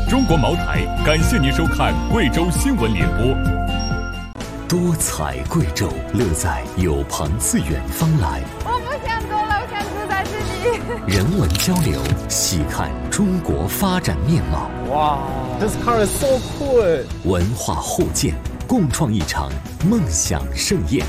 中国茅台感谢您收看贵州新闻联播。 多彩贵州，乐在有朋自远方来。 我不想走了，我想住在这里。 人文交流，细看中国发展面貌。 哇 ，This car is so cool！ 文化互鉴，共创一场梦想盛宴。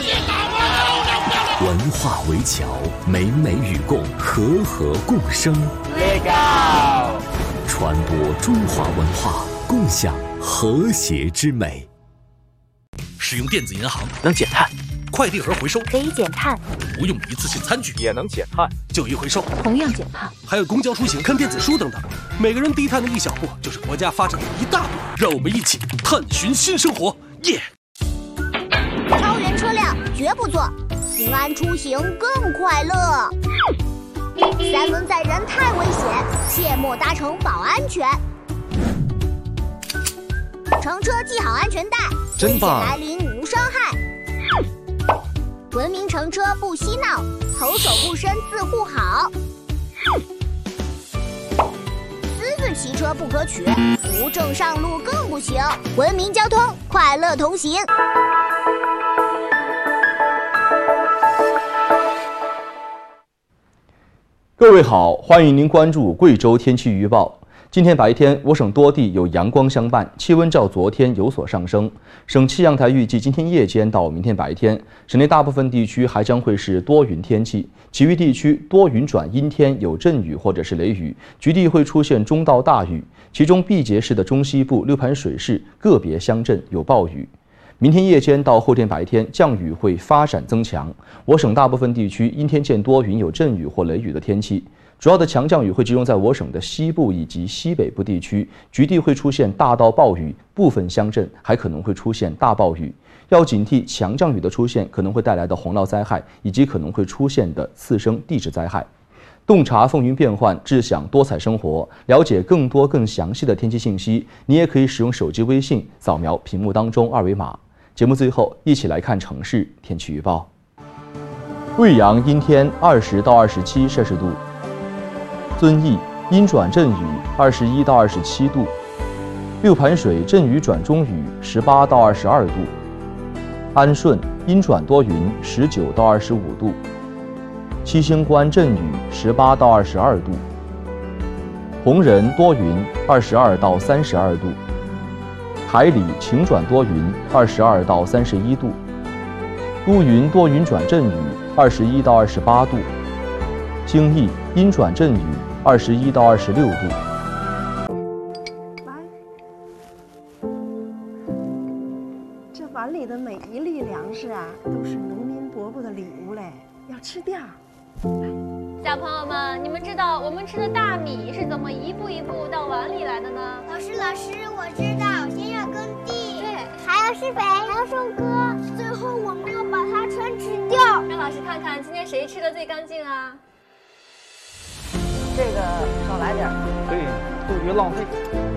文化围桥，美美与共，和和共生。 Legal！ 传播中华文化，共享和谐之美。 使用电子银行能减碳， 快递盒回收可以减碳， 不用一次性餐具也能减碳， 旧衣回收同样减碳， 还有公交出行、看电子书等等，每个人低碳的一小步，就是国家发展的一大步。让我们一起探寻新生活，耶！ 超员车辆绝不坐，平安出行更快乐。三轮载人太危险，切莫搭乘保安全。乘车系好安全带， 真棒！ 危险来临无伤害。文明乘车不嬉闹，投手不伸自护好。私自骑车不可取，无证上路更不行。文明交通，快乐同行。 各位好，欢迎您关注贵州天气预报。今天白天，我省多地有阳光相伴，气温较昨天有所上升。省气象台预计，今天夜间到明天白天，省内大部分地区还将会是多云天气，其余地区多云转阴天，有阵雨或者是雷雨，局地会出现中到大雨。其中，毕节市的中西部、六盘水市个别乡镇有暴雨。明天夜间到后天白天，降雨会发展增强。我省大部分地区阴天见多云，有阵雨或雷雨的天气。主要的强降雨会集中在我省的西部以及西北部地区，局地会出现大到暴雨，部分乡镇还可能会出现大暴雨。要警惕强降雨的出现可能会带来的洪涝灾害，以及可能会出现的次生地质灾害。洞察风云变幻，智享多彩生活。了解更多更详细的天气信息，你也可以使用手机微信扫描屏幕当中二维码。节目最后，一起来看城市天气预报。贵阳阴天，20到27摄氏度；遵义阴转阵雨，21到27度；六盘水阵雨转中雨，18到22度；安顺阴转多云，19到25度；七星关阵雨，18到22度；红仁多云，22到32度；海里晴转多云，22到31度；都匀多云转阵雨，21到28度；京义阴转阵雨，21到26度。 这碗里的每一粒粮食啊，都是农民伯伯的礼物嘞，要吃掉。 小朋友们，你们知道我们吃的大米是怎么一步一步到碗里来的呢？ 老师，我知道，先要耕地， 对， 还要施肥，还要收割，最后我们要把它全吃掉。 让老师看看今天谁吃的最干净啊？ 这个少来点， 可以，杜绝浪费。